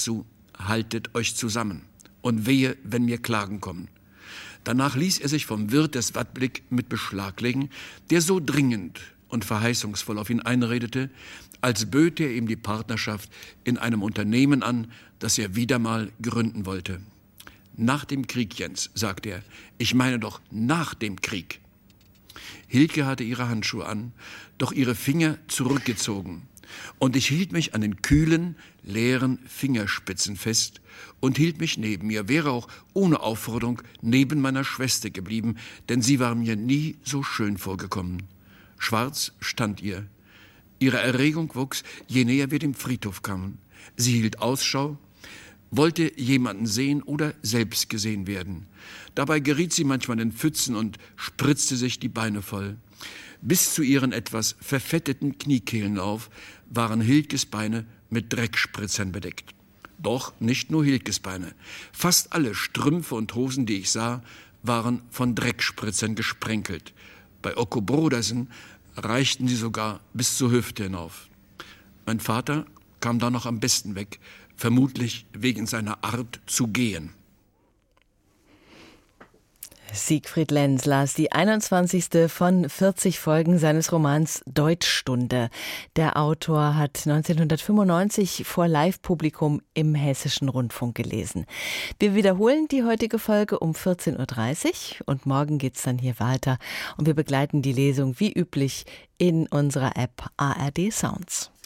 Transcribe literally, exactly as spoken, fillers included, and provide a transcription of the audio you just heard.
dazu: Haltet euch zusammen und wehe, wenn mir Klagen kommen. Danach ließ er sich vom Wirt des Wattblick mit Beschlag legen, der so dringend und verheißungsvoll auf ihn einredete, als böte er ihm die Partnerschaft in einem Unternehmen an, das er wieder mal gründen wollte. Nach dem Krieg, Jens, sagte er, ich meine doch nach dem Krieg. Hilke hatte ihre Handschuhe an, doch ihre Finger zurückgezogen. Und ich hielt mich an den kühlen, leeren Fingerspitzen fest und hielt mich neben ihr, wäre auch ohne Aufforderung neben meiner Schwester geblieben, denn sie war mir nie so schön vorgekommen. Schwarz stand ihr. Ihre Erregung wuchs, je näher wir dem Friedhof kamen. Sie hielt Ausschau, wollte jemanden sehen oder selbst gesehen werden. Dabei geriet sie manchmal in Pfützen und spritzte sich die Beine voll. Bis zu ihren etwas verfetteten Kniekehlen auf waren Hilkes Beine mit Dreckspritzern bedeckt. Doch nicht nur Hilkes Beine. Fast alle Strümpfe und Hosen, die ich sah, waren von Dreckspritzern gesprenkelt. Bei Okko Brodersen reichten sie sogar bis zur Hüfte hinauf. Mein Vater kam da noch am besten weg, vermutlich wegen seiner Art zu gehen. Siegfried Lenz las die einundzwanzigste von vierzig Folgen seines Romans Deutschstunde. Der Autor hat neunzehnhundertfünfundneunzig vor Live-Publikum im Hessischen Rundfunk gelesen. Wir wiederholen die heutige Folge um vierzehn Uhr dreißig und morgen geht's dann hier weiter. Und wir begleiten die Lesung wie üblich in unserer App A R D Sounds.